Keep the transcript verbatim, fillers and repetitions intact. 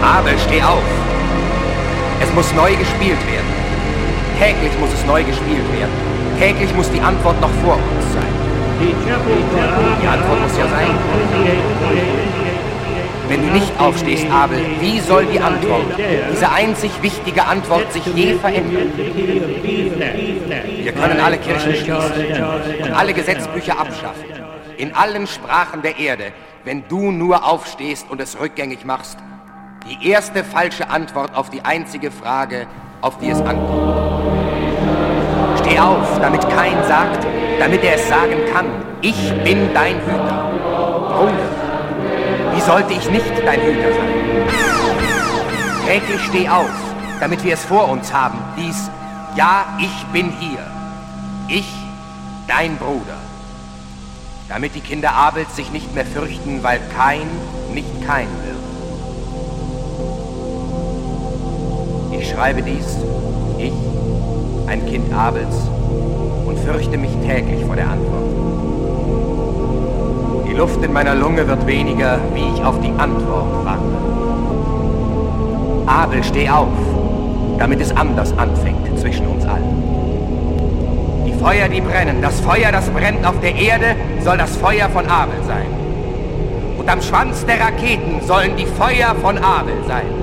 Abel, steh auf! Es muss neu gespielt werden. Täglich muss es neu gespielt werden. Täglich muss die Antwort noch vor uns sein. Die Antwort muss ja sein. Wenn du nicht aufstehst, Abel, wie soll die Antwort, diese einzig wichtige Antwort, sich je verändern? Wir können alle Kirchen schließen und alle Gesetzbücher abschaffen, in allen Sprachen der Erde, wenn du nur aufstehst und es rückgängig machst. Die erste falsche Antwort auf die einzige Frage, auf die es ankommt. Steh auf, damit Kain sagt, damit er es sagen kann, ich bin dein Hüter. Bruder, wie sollte ich nicht dein Hüter sein? Täglich steh auf, damit wir es vor uns haben, dies, ja, ich bin hier. Ich, dein Bruder. Damit die Kinder Abels sich nicht mehr fürchten, weil Kain nicht Kain wird. Ich schreibe dies, ich, ein Kind Abels, und fürchte mich täglich vor der Antwort. Die Luft in meiner Lunge wird weniger, wie ich auf die Antwort warte. Abel, steh auf, damit es anders anfängt zwischen uns allen. Die Feuer, die brennen, das Feuer, das brennt auf der Erde, soll das Feuer von Abel sein. Und am Schwanz der Raketen sollen die Feuer von Abel sein.